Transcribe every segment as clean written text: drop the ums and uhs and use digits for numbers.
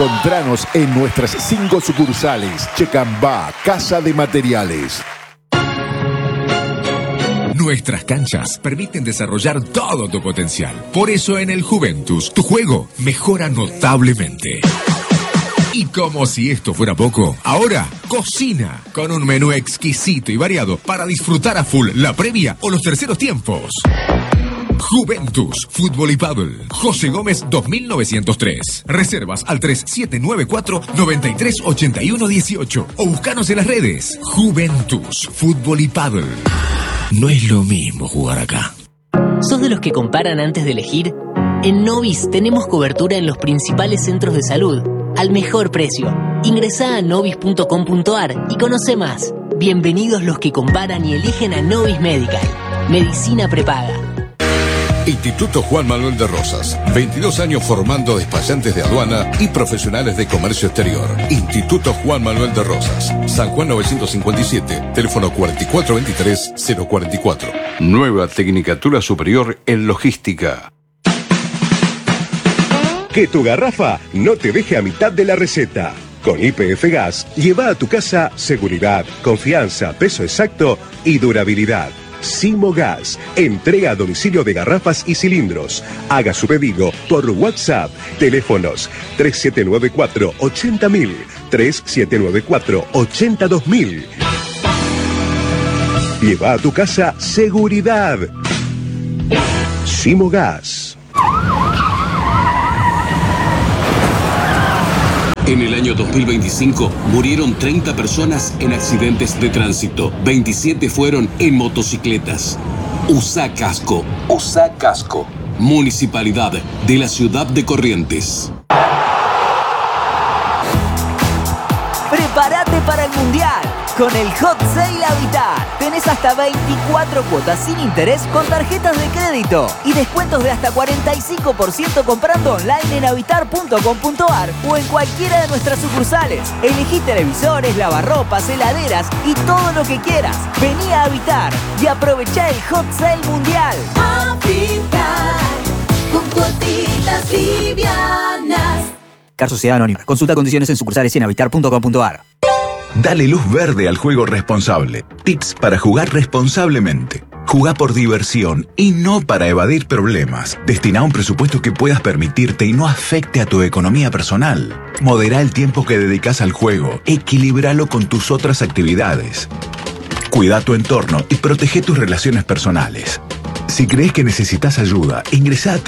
Encontranos en nuestras 5 sucursales. Checambá, Casa de Materiales. Nuestras canchas permiten desarrollar todo tu potencial. Por eso en el Juventus, tu juego mejora notablemente. Y como si esto fuera poco, ahora cocina con un menú exquisito y variado para disfrutar a full la previa o los terceros tiempos. Juventus, Fútbol y Paddle. José Gómez 2903. Reservas al 3794-938118 o buscanos en las redes. Juventus, Fútbol y Paddle. No es lo mismo jugar acá. ¿Sos de los que comparan antes de elegir? En Novis tenemos cobertura en los principales centros de salud al mejor precio. Ingresá a novis.com.ar y conoce más. Bienvenidos los que comparan y eligen a Novis Medical. Medicina prepaga. Instituto Juan Manuel de Rosas. 22 años formando despachantes de aduana y profesionales de comercio exterior. Instituto Juan Manuel de Rosas. San Juan 957. Teléfono 4423-044. Nueva Tecnicatura Superior en Logística. Que tu garrafa no te deje a mitad de la receta. Con YPF Gas, lleva a tu casa seguridad, confianza, peso exacto y durabilidad. Simo Gas, entrega a domicilio de garrafas y cilindros. Haga su pedido por WhatsApp. Teléfonos 3794-80000, 3794-82000. Lleva a tu casa seguridad. Simo Gas. En el año 2025 murieron 30 personas en accidentes de tránsito. 27 fueron en motocicletas. Usá casco. Usá casco. Municipalidad de la Ciudad de Corrientes. Prepárate para el Mundial. Con el Hot Sale Habitar tenés hasta 24 cuotas sin interés con tarjetas de crédito y descuentos de hasta 45% comprando online en habitar.com.ar o en cualquiera de nuestras sucursales. Elegí televisores, lavarropas, heladeras y todo lo que quieras. Vení a Habitar y aprovechá el Hot Sale Mundial. Habitar, con cuotitas livianas. Car Sociedad Anónima. Consulta condiciones en sucursales y en habitar.com.ar. Dale luz verde al juego responsable. Tips para jugar responsablemente. Jugá por diversión y no para evadir problemas. Destina un presupuesto que puedas permitirte y no afecte a tu economía personal. Modera el tiempo que dedicas al juego. Equilíbralo con tus otras actividades. Cuida tu entorno y protege tus relaciones personales. Si crees que necesitas ayuda, ingresa a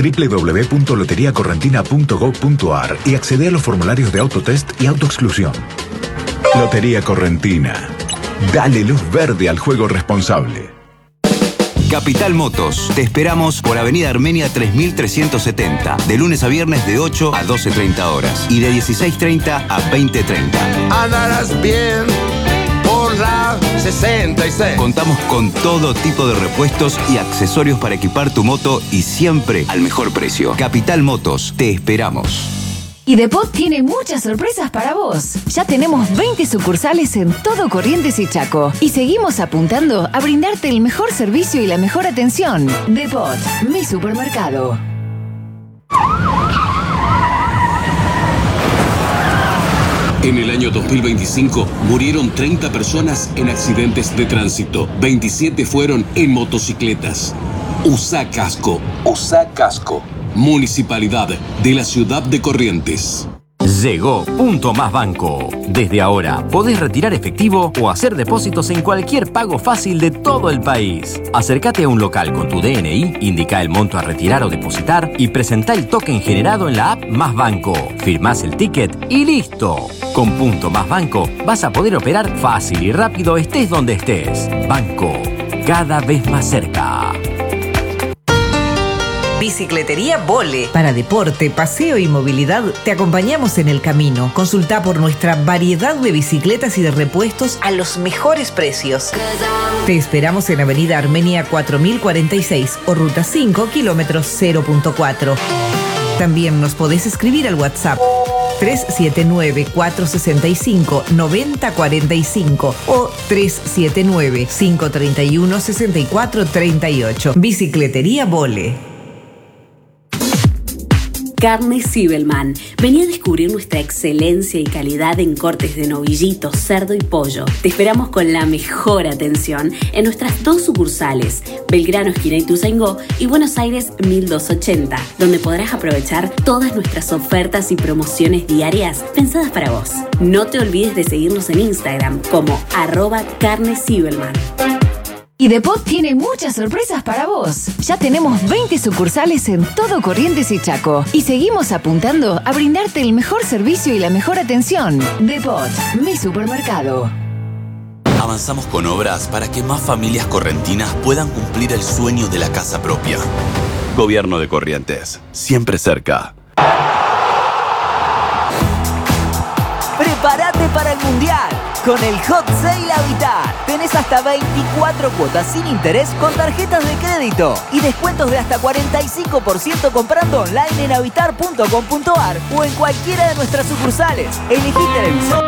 www.loteriacorrentina.gov.ar y accede a los formularios de autotest y autoexclusión. Lotería Correntina. Dale luz verde al juego responsable. Capital Motos. Te esperamos por Avenida Armenia 3370. De lunes a viernes de 8 a 12:30 horas. Y de 16:30 a 20:30. Andarás bien por la 66. Contamos con todo tipo de repuestos y accesorios para equipar tu moto y siempre al mejor precio. Capital Motos. Te esperamos. Y Depot tiene muchas sorpresas para vos. Ya tenemos 20 sucursales en todo Corrientes y Chaco. Y seguimos apuntando a brindarte el mejor servicio y la mejor atención. Depot, mi supermercado. En el año 2025 murieron 30 personas en accidentes de tránsito. 27 fueron en motocicletas. Usá casco. Usá casco. Municipalidad de la Ciudad de Corrientes. Llegó Punto Más Banco. Desde ahora podés retirar efectivo o hacer depósitos en cualquier pago fácil de todo el país. Acércate a un local con tu DNI, indica el monto a retirar o depositar y presentá el token generado en la app Más Banco. Firmás el ticket y ¡listo! Con Punto Más Banco vas a poder operar fácil y rápido estés donde estés. Banco, cada vez más cerca. Bicicletería Vole. Para deporte, paseo y movilidad, te acompañamos en el camino. Consulta por nuestra variedad de bicicletas y de repuestos a los mejores precios. Te esperamos en Avenida Armenia 4046 o Ruta 5, kilómetros 0.4. También nos podés escribir al WhatsApp 379-465-9045 o 379-531-6438. Bicicletería Vole. Carne Zibelman. Vení a descubrir nuestra excelencia y calidad en cortes de novillito, cerdo y pollo. Te esperamos con la mejor atención en nuestras 2 sucursales, Belgrano, esquina Ituzaingó, y Buenos Aires 1280, donde podrás aprovechar todas nuestras ofertas y promociones diarias pensadas para vos. No te olvides de seguirnos en Instagram como @carnezibelman. Y Depot tiene muchas sorpresas para vos. Ya tenemos 20 sucursales en todo Corrientes y Chaco. Y seguimos apuntando a brindarte el mejor servicio y la mejor atención. Depot, mi supermercado. Avanzamos con obras para que más familias correntinas puedan cumplir el sueño de la casa propia. Gobierno de Corrientes, siempre cerca. Prepárate para el Mundial. Con el Hot Sale Habitat tenés hasta 24 cuotas sin interés con tarjetas de crédito y descuentos de hasta 45% comprando online en habitar.com.ar o en cualquiera de nuestras sucursales. Elegí televisor.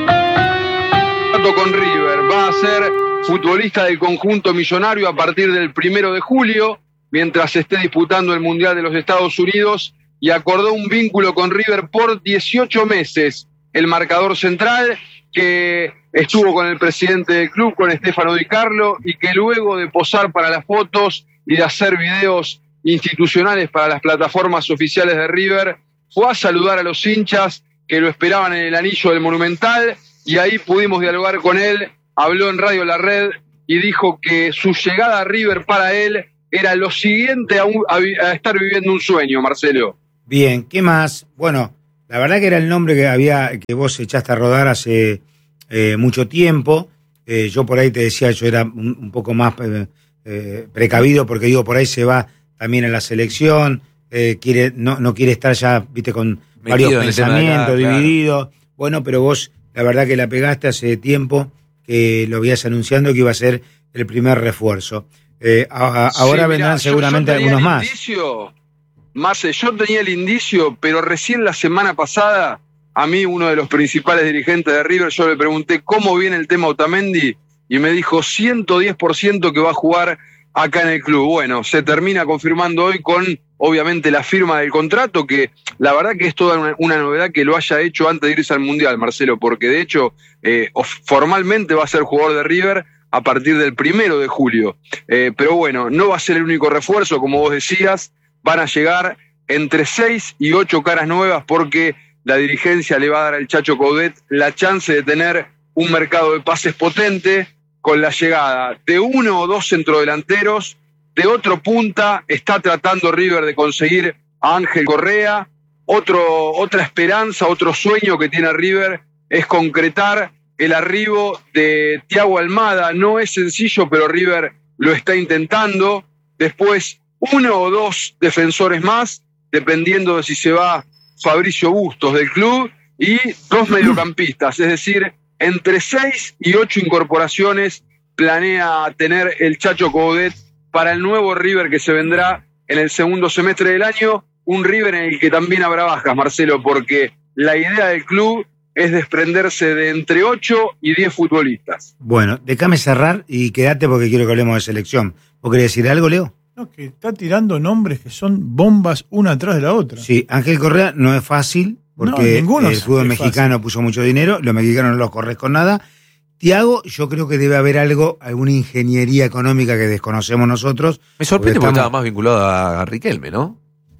Con River va a ser futbolista del conjunto millonario a partir del 1 de julio, mientras se esté disputando el Mundial de los Estados Unidos, y acordó un vínculo con River por 18 meses. El marcador central, que estuvo con el presidente del club, con Stefano Di Carlo, y que luego de posar para las fotos y de hacer videos institucionales para las plataformas oficiales de River, fue a saludar a los hinchas que lo esperaban en el anillo del Monumental, y ahí pudimos dialogar con él. Habló en Radio La Red y dijo que su llegada a River para él era lo siguiente a estar viviendo un sueño, Marcelo. Bien, ¿qué más? Bueno, la verdad que era el nombre que vos echaste a rodar hace mucho tiempo. Yo por ahí te decía, yo era un poco más precavido, porque digo, por ahí se va también a la selección, no quiere estar ya, viste, con metido varios pensamientos, divididos. Claro. Bueno, pero vos, la verdad que la pegaste hace tiempo, que lo habías anunciando que iba a ser el primer refuerzo. Ahora sí, vendrán seguramente algunos más. Marce, yo tenía el indicio, pero recién la semana pasada, a mí, uno de los principales dirigentes de River, yo le pregunté cómo viene el tema Otamendi, y me dijo 110% que va a jugar acá en el club. Bueno, se termina confirmando hoy con, obviamente, la firma del contrato, que la verdad que es toda una novedad que lo haya hecho antes de irse al Mundial, Marcelo, porque de hecho, formalmente va a ser jugador de River a partir del 1 de julio. Pero bueno, no va a ser el único refuerzo, como vos decías. Van a llegar entre 6 y 8 caras nuevas, porque la dirigencia le va a dar al Chacho Coudet la chance de tener un mercado de pases potente, con la llegada de 1 o 2 centrodelanteros. De otro punta está tratando River de conseguir a Ángel Correa. Otra esperanza, otro sueño que tiene River es concretar el arribo de Thiago Almada. No es sencillo, pero River lo está intentando. Después, 1 o 2 defensores más, dependiendo de si se va Fabricio Bustos del club, y 2 mediocampistas, es decir, entre 6 y 8 incorporaciones planea tener el Chacho Coudet para el nuevo River que se vendrá en el segundo semestre del año. Un River en el que también habrá bajas, Marcelo, porque la idea del club es desprenderse de entre 8 y 10 futbolistas. Bueno, déjame cerrar y quédate porque quiero que hablemos de selección. ¿Vos querés decir algo, Leo? No, que está tirando nombres que son bombas una atrás de la otra. Sí, Ángel Correa no es fácil, porque el fútbol mexicano puso mucho dinero, los mexicanos no los corres con nada. Thiago, yo creo que debe haber alguna ingeniería económica que desconocemos nosotros. Me sorprende porque estaba más vinculado a Riquelme, ¿no?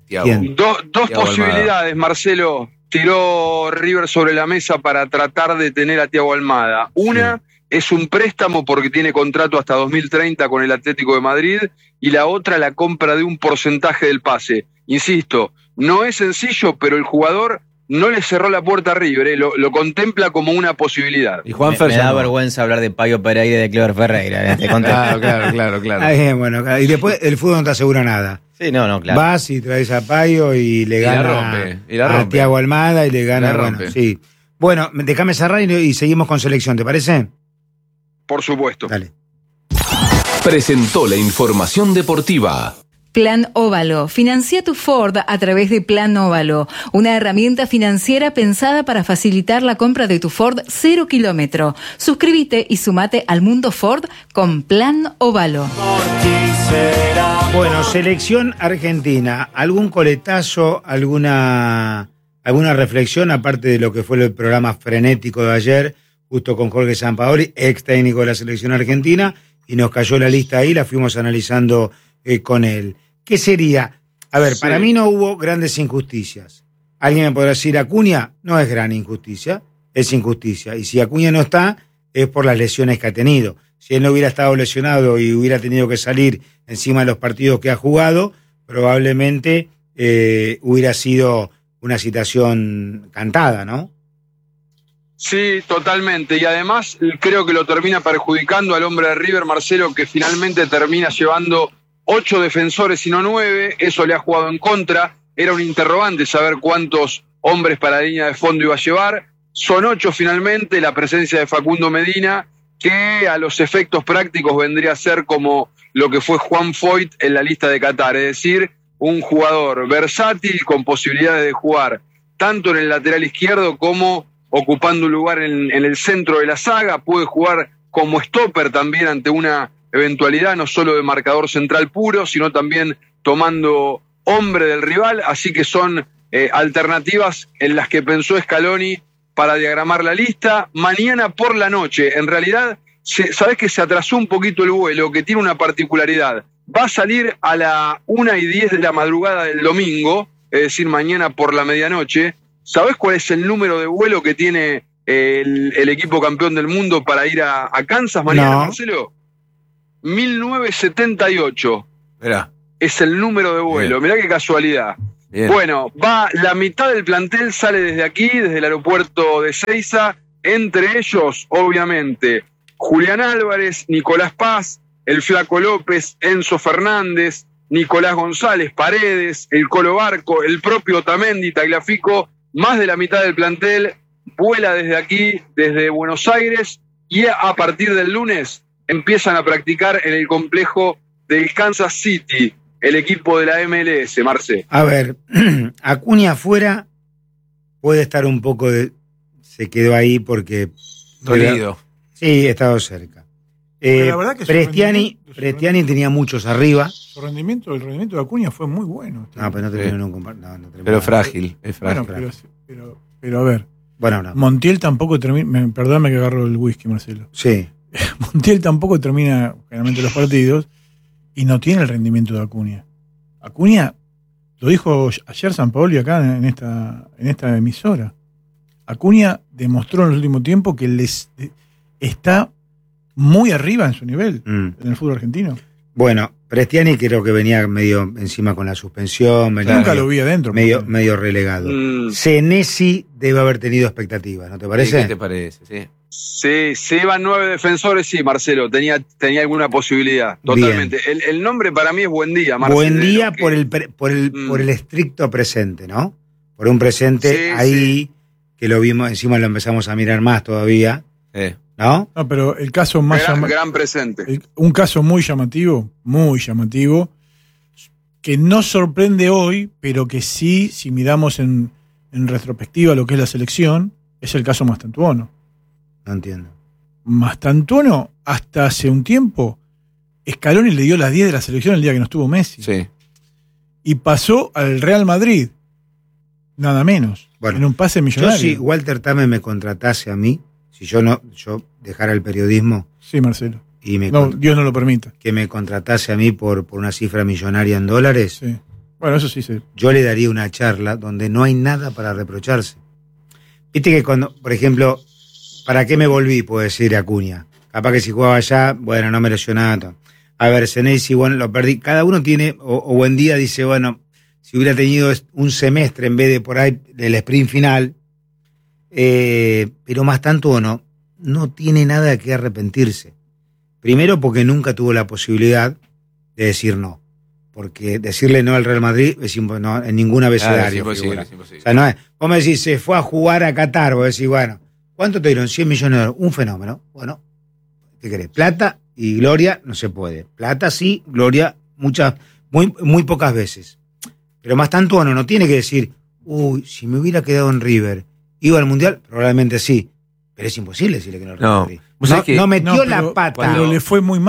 Dos posibilidades, Almada. Marcelo, tiró River sobre la mesa para tratar de tener a Thiago Almada. Una es un préstamo porque tiene contrato hasta 2030 con el Atlético de Madrid, y la otra la compra de un porcentaje del pase. Insisto, no es sencillo, pero el jugador no le cerró la puerta a River, lo contempla como una posibilidad. Y Juan me da vergüenza hablar de Payo Pereira y de Clever Ferreira en este contexto. Claro. Bueno, y después el fútbol no te asegura nada. Sí, no, claro. Vas y traes a Payo y le gana a Thiago Almada y le gana. Bueno, sí. Bueno, déjame cerrar y seguimos con selección, ¿te parece? Por supuesto. Dale. Presentó la información deportiva. Plan Óvalo. Financia tu Ford a través de Plan Óvalo, una herramienta financiera pensada para facilitar la compra de tu Ford 0 kilómetro. Suscríbete y sumate al mundo Ford con Plan Óvalo. Bueno, selección argentina. ¿Algún coletazo, alguna reflexión, aparte de lo que fue el programa frenético de ayer, justo con Jorge Sampaoli, ex técnico de la selección argentina, y nos cayó la lista ahí, la fuimos analizando con él? ¿Qué sería? A ver, para mí no hubo grandes injusticias. Alguien me podrá decir, Acuña no es gran injusticia, es injusticia. Y si Acuña no está, es por las lesiones que ha tenido. Si él no hubiera estado lesionado y hubiera tenido que salir encima de los partidos que ha jugado, probablemente hubiera sido una situación cantada, ¿no? Sí, totalmente. Y además creo que lo termina perjudicando al hombre de River, Marcelo, que finalmente termina llevando 8 defensores y no 9. Eso le ha jugado en contra. Era un interrogante saber cuántos hombres para la línea de fondo iba a llevar. Son 8 finalmente. La presencia de Facundo Medina, que a los efectos prácticos vendría a ser como lo que fue Juan Foyt en la lista de Qatar, es decir, un jugador versátil con posibilidades de jugar tanto en el lateral izquierdo como ocupando un lugar en el centro de la saga. Puede jugar como stopper también ante una eventualidad no solo de marcador central puro, sino también tomando hombre del rival, así que son alternativas en las que pensó Scaloni para diagramar la lista. Mañana por la noche, en realidad, sabés que se atrasó un poquito el vuelo, que tiene una particularidad. Va a salir a la 1:10 de la madrugada del domingo, es decir, mañana por la medianoche. ¿Sabés cuál es el número de vuelo que tiene el equipo campeón del mundo para ir a Kansas mañana, no. Marcelo? 1978. Mirá. Es el número de vuelo. Mirá qué casualidad. Bien. Bueno, la mitad del plantel sale desde aquí, desde el aeropuerto de Ezeiza, entre ellos, obviamente, Julián Álvarez, Nicolás Paz, el Flaco López, Enzo Fernández, Nicolás González, Paredes, el Colo Barco, el propio Otamendi, Tagliafico. Más de la mitad del plantel vuela desde aquí, desde Buenos Aires, y a partir del lunes empiezan a practicar en el complejo del Kansas City, el equipo de la MLS, Marce. A ver, Acuña afuera puede estar un poco se quedó ahí porque... Dolido. Sí, ha estado cerca. La verdad que Prestiani tenía muchos arriba. El rendimiento de Acuña fue muy bueno. No, pero no terminó pero frágil, es frágil. Bueno, pero a ver. Bueno, no. Montiel tampoco termina... Perdóname que agarro el whisky, Marcelo. Sí. Montiel tampoco termina generalmente los partidos y no tiene el rendimiento de Acuña. Acuña, lo dijo ayer Sampaoli acá en esta emisora. Acuña demostró en el último tiempo que está muy arriba en su nivel en el fútbol argentino. Bueno, Prestiani creo que venía medio encima con la suspensión. Nunca lo vi adentro. Medio relegado. Senesi debe haber tenido expectativas, ¿no te parece? ¿Qué te parece? Sí. Sí, se iban 9 defensores, sí, Marcelo, tenía alguna posibilidad, totalmente. El nombre para mí es Buendía, Marcelo. Buendía por el estricto presente, ¿no? Por un presente ahí que lo vimos, encima lo empezamos a mirar más todavía, ¿no? No, pero el caso más gran presente. Un caso muy llamativo, que no sorprende hoy, pero que sí, si miramos en retrospectiva lo que es la selección, es el caso Mastantuono. No entiendo. Mastantuono, hasta hace un tiempo, Scaloni le dio las 10 de la selección el día que no estuvo Messi. Sí. Y pasó al Real Madrid, nada menos, en un pase millonario. Si Walter Tame me contratase a mí, si yo dejara el periodismo. Sí, Marcelo. Y Dios no lo permita. Que me contratase a mí por una cifra millonaria en dólares. Sí. Bueno, eso sí sé. Yo le daría una charla donde no hay nada para reprocharse. Viste que cuando, por ejemplo... ¿Para qué me volví? Puede decir Acuña. Capaz que si jugaba allá, bueno, no me lesionaba. A ver, Senesi, bueno, lo perdí. Cada uno tiene, o Buendía dice, bueno, si hubiera tenido un semestre en vez de por ahí del sprint final, pero Mastantuono no tiene nada que arrepentirse. Primero porque nunca tuvo la posibilidad de decir no. Porque decirle no al Real Madrid es no, en ningún abecedario. Es imposible. O sea, no es, vos me decís, se fue a jugar a Qatar, vos decís, bueno, ¿cuánto te dieron? 100 millones de dólares. Un fenómeno. Bueno, ¿qué querés? Plata y gloria no se puede. Plata sí, gloria muy pocas veces. Pero Mastantuono no tiene que decir, si me hubiera quedado en River, ¿iba al Mundial? Probablemente sí. Pero es imposible decirle que no. No metió la pata. Pero le fue muy mal.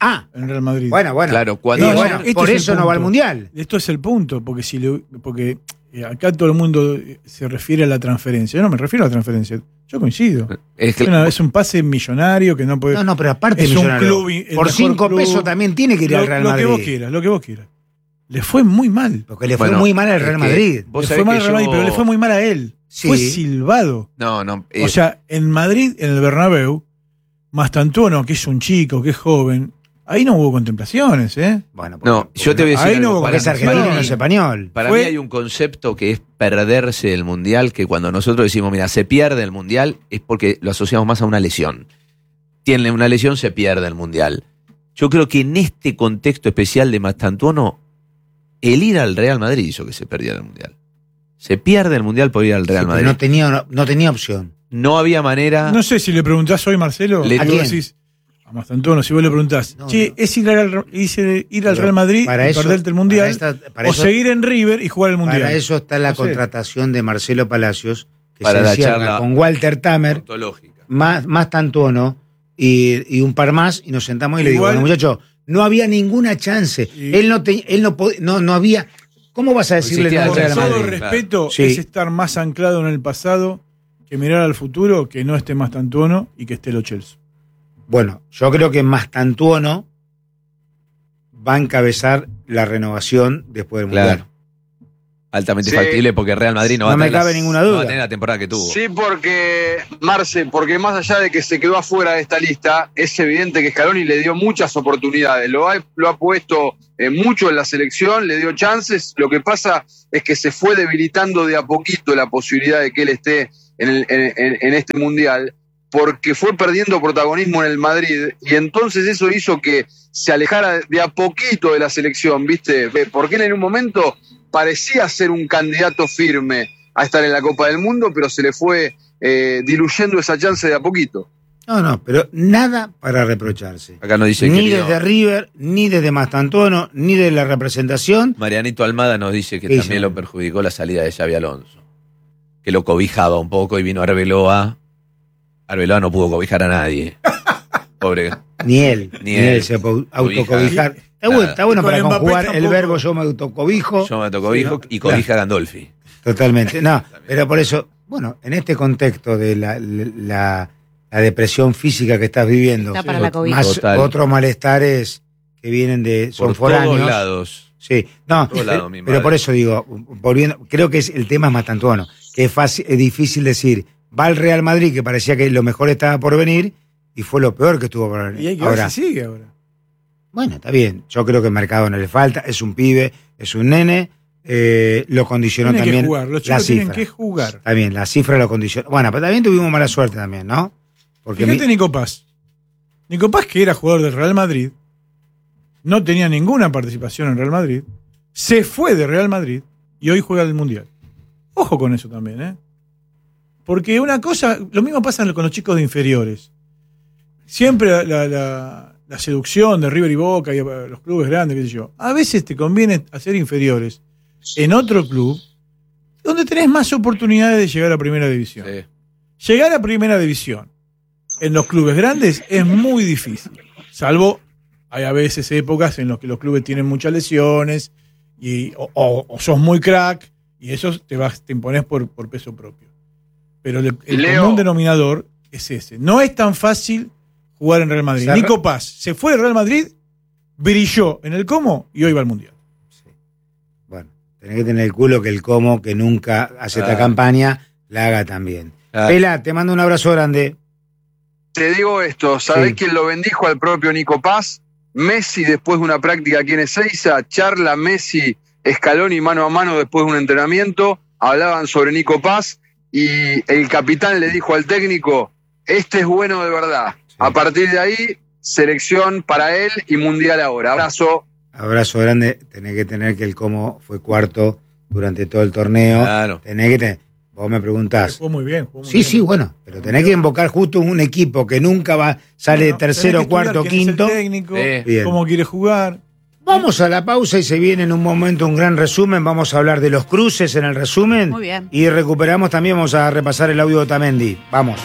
en Real Madrid. Bueno. Claro, Por este es eso el no va al punto. Mundial. Esto es el punto, porque acá todo el mundo se refiere a la transferencia. Yo no me refiero a la transferencia. Yo coincido. Es un pase millonario que no puede. No, pero aparte es millonario. un club, Por 5 pesos también tiene que ir al Real Madrid. Lo que vos quieras. Le fue muy mal. Porque le fue muy mal al Real Madrid. Le fue mal al Real Madrid, pero le fue muy mal a él. Sí. Fue silbado. No. O sea, en Madrid, en el Bernabéu, Mastantuono, que es un chico, que es joven, ahí no hubo contemplaciones, ¿eh? Bueno, yo te voy a decir ahí algo. no hubo porque es argentino, no es español. Para mí hay un concepto que es perderse el Mundial, que cuando nosotros decimos, mira, se pierde el Mundial, es porque lo asociamos más a una lesión. Tiene una lesión, se pierde el Mundial. Yo creo que en este contexto especial de Mastantuono, el ir al Real Madrid hizo que se perdiera el Mundial. Se pierde el Mundial por ir al Real Madrid. No tenía opción. No había manera. No sé si le preguntás hoy, Marcelo, ¿A quién? decís, a Mastantuono, si vos le preguntás, ¿es ir al Real Madrid y perderte el Mundial? O seguir en River y jugar el Mundial. Para eso está la contratación de Marcelo Palacios, que para se la encierra charla con Walter Tamer, más Tantuono y un par más, y nos sentamos y le digo, bueno, muchacho, no había ninguna chance. Él no había. ¿Cómo vas a decirle no al Real Madrid? Todo respeto es estar más anclado en el pasado que mirar al futuro, que no esté Mastantuono y que esté Lo Celso. Bueno, yo creo que Mastantuono va a encabezar la renovación después del Mundial. Altamente factible, porque Real Madrid no va a me tener cabe ninguna duda. No va a tener la temporada que tuvo. Sí, porque más allá de que se quedó afuera de esta lista, es evidente que Scaloni le dio muchas oportunidades. Lo ha puesto mucho en la selección, le dio chances. Lo que pasa es que se fue debilitando de a poquito la posibilidad de que él esté en este Mundial, porque fue perdiendo protagonismo en el Madrid, y entonces eso hizo que se alejara de a poquito de la selección, ¿viste? Porque él en un momento parecía ser un candidato firme a estar en la Copa del Mundo, pero se le fue diluyendo esa chance de a poquito. No, pero nada para reprocharse. Acá nos dice ni desde River, ni desde Mastantuono, ni de la representación. Marianito Almada nos dice que también lo perjudicó la salida de Xabi Alonso, que lo cobijaba un poco, y vino Arbeloa. Arbeloa no pudo cobijar a nadie. Pobre. Ni él se puede autocobijar. Está bueno para conjugar el verbo yo me autocobijo. Yo me autocobijo y cobija a Gandolfi. Totalmente. No, pero por eso, bueno, en este contexto de la depresión física que estás viviendo, Está para la cobija. más Total. otros malestares que vienen son Por foráneos. todos lados. Sí, no, pero por eso digo, volviendo, creo que el tema es Mastantuono, que es difícil decir, va al Real Madrid, que parecía que lo mejor estaba por venir, y fue lo peor que estuvo por venir. Y hay que ver si sigue ahora. Bueno, está bien. Yo creo que el mercado no le falta. Es un pibe, es un nene. Lo condicionó Tiene también que jugar. Los la chicos tienen cifra. que jugar. Está bien, la cifra lo condicionó. Bueno, pero también tuvimos mala suerte también, ¿no? Porque Fíjate Nico Paz. Nico Paz, que era jugador del Real Madrid, no tenía ninguna participación en Real Madrid, se fue de Real Madrid y hoy juega el Mundial. Ojo con eso también, ¿eh? Porque una cosa, lo mismo pasa con los chicos de inferiores. Siempre la seducción de River y Boca y los clubes grandes, qué sé yo. A veces te conviene hacer inferiores en otro club donde tenés más oportunidades de llegar a Primera División. Sí. Llegar a Primera División en los clubes grandes es muy difícil. Salvo, hay a veces épocas en las que los clubes tienen muchas lesiones o sos muy crack y eso te imponés por peso propio. Pero el común denominador es ese. No es tan fácil jugar en Real Madrid. Nico Paz se fue de Real Madrid, brilló en el Como y hoy va al Mundial. Sí. Bueno, tenés que tener el culo que el Como, que nunca hace esta campaña, la haga también. Pela, te mando un abrazo grande. Te digo esto, ¿sabés quién lo bendijo al propio Nico Paz? Messi, después de una práctica aquí en Ezeiza, charla Messi, Scaloni mano a mano después de un entrenamiento, hablaban sobre Nico Paz y el capitán le dijo al técnico, este es bueno de verdad. A partir de ahí, selección para él y Mundial ahora. Abrazo. Abrazo grande. Tenés que tener que el Como fue cuarto durante todo el torneo. Claro. Tenés que tener. Vos me preguntás. Jugó muy bien. Sí, bueno. Pero tenés que invocar justo un equipo que nunca sale tercero, cuarto, quinto. Es el técnico, Bien. cómo quiere jugar. Vamos a la pausa y se viene en un momento un gran resumen. Vamos a hablar de los cruces en el resumen. Muy bien. Y recuperamos también, vamos a repasar el audio de Otamendi. Vamos.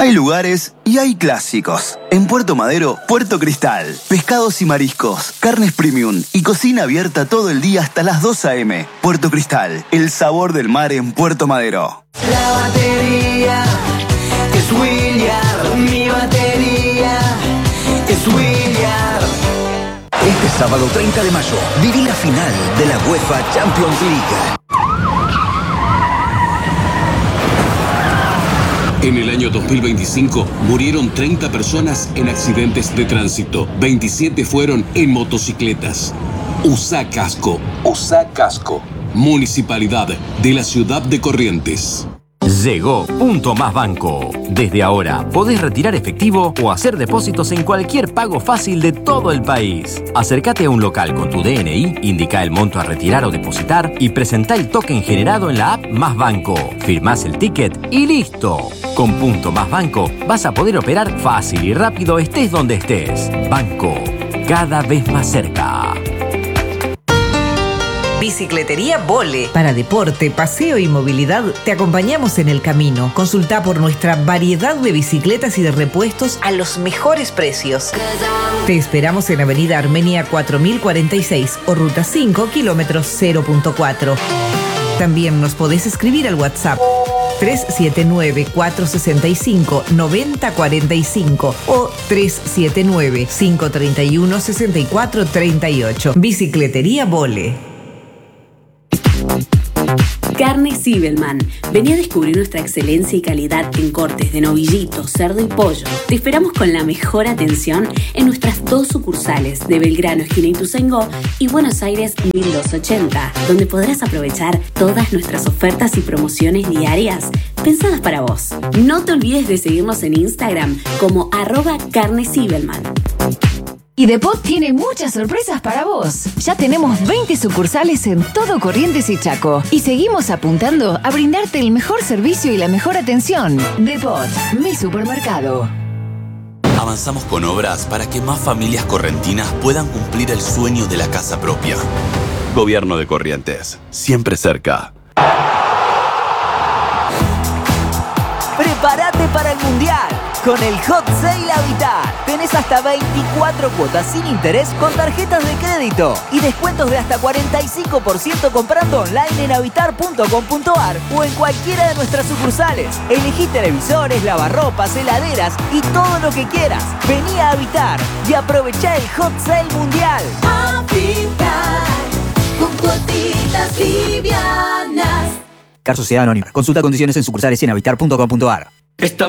Hay lugares y hay clásicos. En Puerto Madero, Puerto Cristal. Pescados y mariscos, carnes premium y cocina abierta todo el día hasta las 2 a.m. Puerto Cristal, el sabor del mar en Puerto Madero. La batería es William, mi batería es William. Este sábado 30 de mayo, viví la final de la UEFA Champions League. En el año 2025 murieron 30 personas en accidentes de tránsito. 27 fueron en motocicletas. Usá casco. Usá casco. Municipalidad de la Ciudad de Corrientes. Llegó Punto Más Banco. Desde ahora podés retirar efectivo o hacer depósitos en cualquier pago fácil de todo el país. Acércate a un local con tu DNI, indica el monto a retirar o depositar y presentá el token generado en la app Más Banco. Firmás el ticket y listo. Con Punto Más Banco vas a poder operar fácil y rápido estés donde estés. Banco, cada vez más cerca. Bicicletería Vole. Para deporte, paseo y movilidad, te acompañamos en el camino. Consulta por nuestra variedad de bicicletas y de repuestos a los mejores precios. Te esperamos en Avenida Armenia 4046 o Ruta 5, kilómetros 0.4. También nos podés escribir al WhatsApp 379-465-9045 o 379-531-6438. Bicicletería Vole. Carne Zibelman. Vení a descubrir nuestra excelencia y calidad en cortes de novillito, cerdo y pollo. Te esperamos con la mejor atención en nuestras 2 sucursales de Belgrano, esquina Ituzaingó, y Buenos Aires 1280, donde podrás aprovechar todas nuestras ofertas y promociones diarias pensadas para vos. No te olvides de seguirnos en Instagram como @carnezibelman. Y Depot tiene muchas sorpresas para vos. Ya tenemos 20 sucursales en todo Corrientes y Chaco. Y seguimos apuntando a brindarte el mejor servicio y la mejor atención. Depot, mi supermercado. Avanzamos con obras para que más familias correntinas puedan cumplir el sueño de la casa propia. Gobierno de Corrientes, siempre cerca. Prepárate para el Mundial. Con el Hot Sale Habitat tenés hasta 24 cuotas sin interés con tarjetas de crédito y descuentos de hasta 45% comprando online en habitar.com.ar o en cualquiera de nuestras sucursales. Elegí televisores, lavarropas, heladeras y todo lo que quieras. Vení a Habitar y aprovechá el Hot Sale Mundial. Habitar con cuotitas livianas. Car Sociedad Anónima. Consulta condiciones en sucursales y en habitar.com.ar.